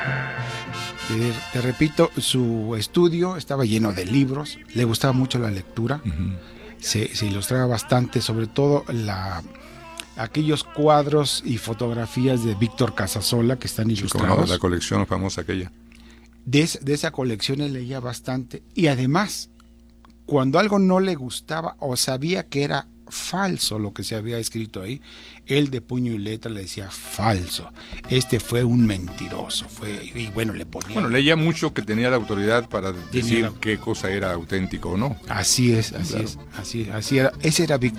Te repito, su estudio estaba lleno de libros, le gustaba mucho la lectura, se ilustraba bastante, sobre todo aquellos cuadros y fotografías de Víctor Casasola que están ilustrados. La colección famosa aquella. De esa colección él leía bastante, y además, cuando algo no le gustaba o sabía que era falso lo que se había escrito ahí, él de puño y letra le decía falso, este fue un mentiroso, y bueno, le ponía... Bueno, leía mucho, que tenía la autoridad para decir qué cosa era auténtico o no. Así es, Claro. así era, ese era Víctor